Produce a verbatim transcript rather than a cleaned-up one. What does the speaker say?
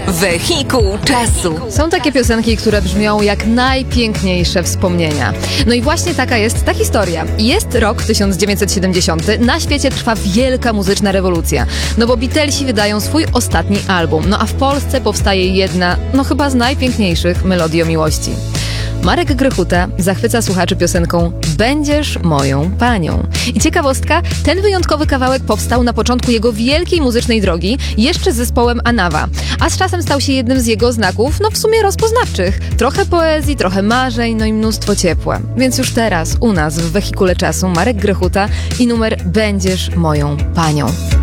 Wehikuł czasu. Są takie piosenki, które brzmią jak najpiękniejsze wspomnienia. No i właśnie taka jest ta historia. Jest rok tysiąc dziewięćset siedemdziesiąty, na świecie trwa wielka muzyczna rewolucja. No bo Beatlesi wydają swój ostatni album, no a w Polsce powstaje jedna, no chyba z najpiękniejszych melodii o miłości. Marek Grechuta zachwyca słuchaczy piosenką Będziesz moją panią. I ciekawostka, ten wyjątkowy kawałek powstał na początku jego wielkiej muzycznej drogi, jeszcze z zespołem Anawa, a z czasem stał się jednym z jego znaków, no w sumie rozpoznawczych. Trochę poezji, trochę marzeń, no i mnóstwo ciepła. Więc już teraz u nas w Wehikule Czasu Marek Grechuta i numer Będziesz moją panią.